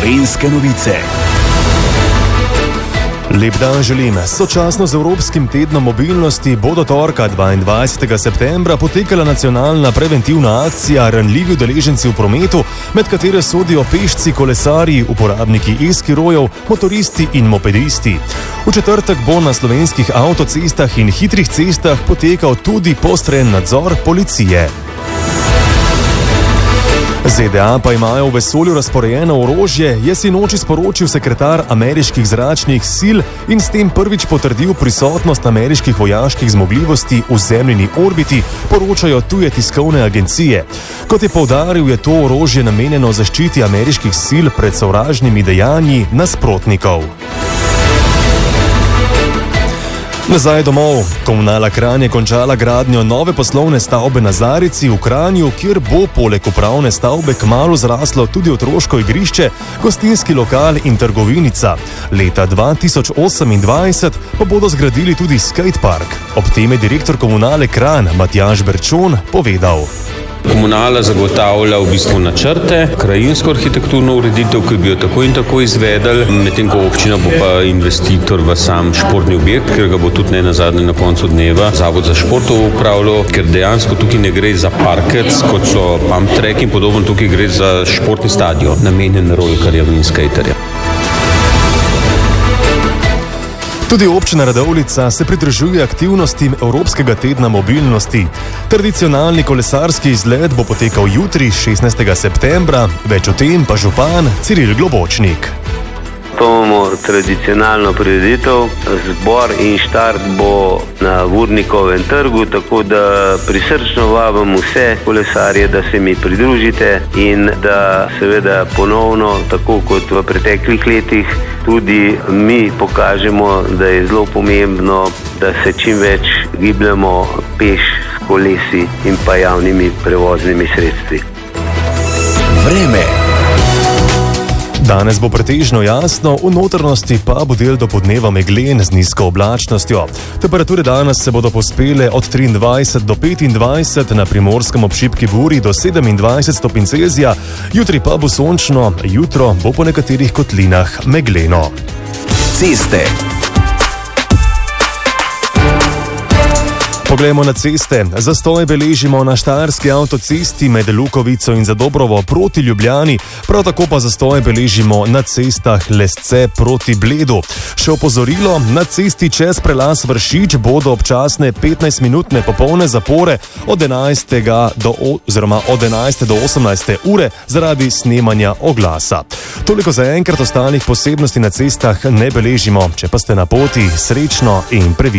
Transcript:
Gorenjske novice. Lep dan želim. Sočasno z Evropskim tednom mobilnosti bo do torka 22. septembra potekala nacionalna preventivna akcija Ranljivi udeleženci v prometu, med katere sodijo pešci, kolesarji, uporabniki e-skirojev, motoristi in mopedisti. V četrtek bo na slovenskih avtocestah in hitrih cestah potekal tudi poostren nadzor policije. ZDA pa imajo v vesolju razporejeno orožje, je sinoči sporočil sekretar ameriških zračnih sil in s tem prvič potrdil prisotnost ameriških vojaških zmogljivosti v zemljini orbiti, poročajo tuje tiskovne agencije. Kot je poudaril, je to orožje namenjeno zaščiti ameriških sil pred sovražnimi dejanji nasprotnikov. Nazaj domov. Komunala Kranj je končala gradnjo nove poslovne stavbe na Zarici v Kranju, kjer bo poleg upravne stavbe kmalu zraslo tudi otroško igrišče, gostinski lokal in trgovinica. Leta 2028 pa bodo zgradili tudi skatepark. Ob tem je direktor Komunale Kranj Matjaž Berčon povedal. Komunala zagotavlja v bistvu načrte, krajinsko arhitekturno ureditev, ki bi jo tako in tako izvedel, medtem ko občina bo pa investitor v sam športni objekt, ker ga bo tudi ne nazadnje na koncu dneva Zavod za šport upravljal, ker dejansko tukaj ne gre za parkec, kot so pump track in podobno, tukaj gre za športni stadion, namenjen rolkarjem in skaterjem. Tudi občina Radovljica se pridružuje aktivnostim Evropskega tedna mobilnosti. Tradicionalni kolesarski izlet bo potekal jutri, 16. septembra, več o tem pa župan Ciril Globočnik. To imamo tradicionalno prireditev, zbor in štart bo na Vurnikovem trgu, tako da prisrčno vabim vse kolesarje, da se mi pridružite in da seveda ponovno, tako kot v preteklih letih, tudi mi pokažemo, da je zelo pomembno, da se čim več gibljamo peš s kolesi in pa javnimi prevoznimi sredstvi. Vreme. Danes bo pretežno jasno, v notranjosti pa bo del dopoldneva meglen z nizko oblačnostjo. Temperature danes se bodo povzpele od 23 do 25, na Primorskem ob šibki buri do 27 stopinj Celzija, jutri pa bo sončno, jutro bo po nekaterih kotlinah megleno. Ceste. Poglejmo na ceste. Zastoj beležimo na Štajerski avtocesti med Lukovico in Zadobrovo proti Ljubljani, prav tako pa zastoj beležimo na cestah Lesce proti Bledu. Še opozorilo, na cesti čez prelaz Vršič bodo občasne 15-minutne popolne zapore od 11. do 18. ure zaradi snemanja oglasa. Toliko za enkrat, ostalih posebnosti na cestah ne beležimo. Če pa ste na poti, srečno in previdno.